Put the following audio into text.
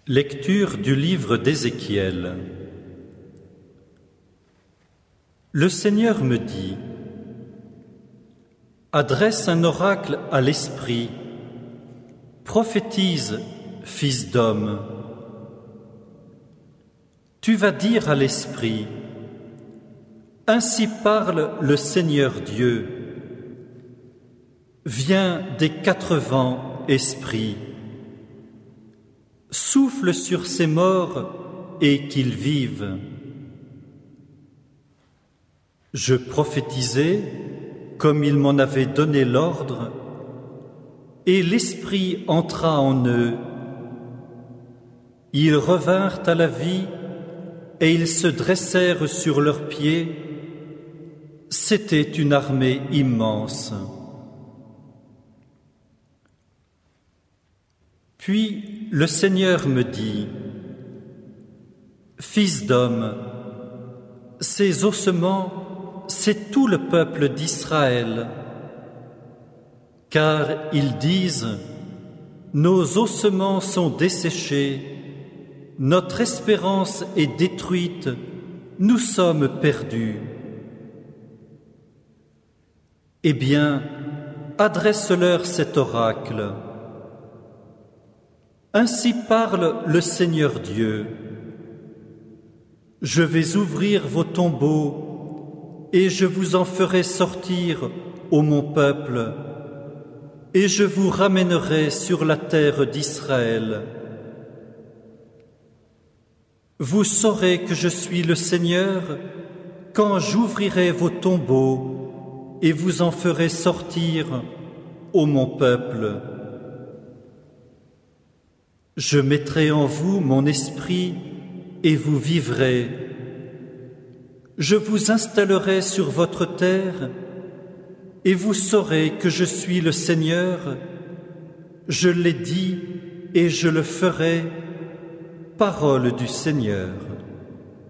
Lecture du livre d'Ézéchiel. Le Seigneur me dit: adresse un oracle à l'esprit, prophétise, fils d'homme. Tu vas dire à l'esprit: ainsi parle le Seigneur Dieu. Viens des quatre vents, esprit. Souffle sur ces morts et qu'ils vivent. Je prophétisai comme il m'en avait donné l'ordre, et l'Esprit entra en eux. Ils revinrent à la vie et ils se dressèrent sur leurs pieds. C'était une armée immense. Puis le Seigneur me dit: fils d'homme, ces ossements, c'est tout le peuple d'Israël. Car ils disent: nos ossements sont desséchés, notre espérance est détruite, nous sommes perdus. Eh bien, adresse-leur cet oracle. Ainsi parle le Seigneur Dieu: je vais ouvrir vos tombeaux et je vous en ferai sortir, ô mon peuple, et je vous ramènerai sur la terre d'Israël. Vous saurez que je suis le Seigneur quand j'ouvrirai vos tombeaux et vous en ferai sortir, ô mon peuple. Je mettrai en vous mon esprit et vous vivrez. Je vous installerai sur votre terre et vous saurez que je suis le Seigneur. Je l'ai dit et je le ferai, parole du Seigneur.